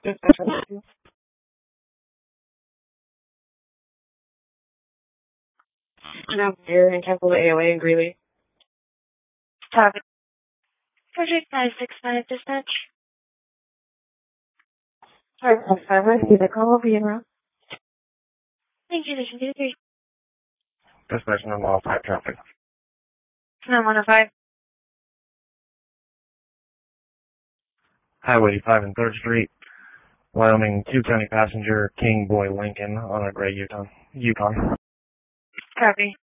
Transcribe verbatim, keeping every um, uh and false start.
No, here in Temple A O A in Greeley. Copy. Project five six five dispatch. Sorry, five five. See the call. Be in route. Thank you. This is three. Dispatch number all five traffic. nine one oh five. Highway five and third Street, Wyoming, two county passenger, King Boy Lincoln on a gray Yukon. Yukon. Copy.